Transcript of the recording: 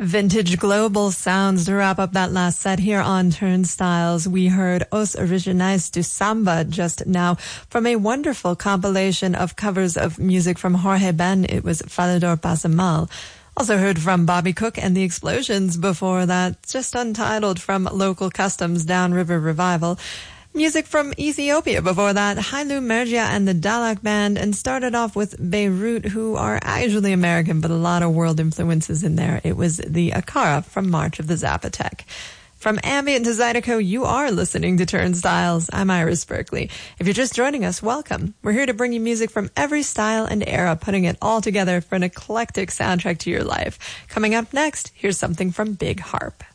Vintage global sounds to wrap up that last set here on Turnstiles. We heard Os Originais do Samba just now from a wonderful compilation of covers of music from Jorge Ben. It was Falador Passa Mal. Also heard from Bobby Cook and the Explosions before that, just untitled from Local Customs Downriver Revival. Music from Ethiopia before that, Hailu Mergia and the Dalak Band, and started off with Beirut, who are actually American, but a lot of world influences in there. It was the Akara from March of the Zapotec. From ambient to Zydeco, you are listening to Turnstiles. I'm Iris Berkeley. If you're just joining us, welcome. We're here to bring you music from every style and era, putting it all together for an eclectic soundtrack to your life. Coming up next, here's something from Big Harp.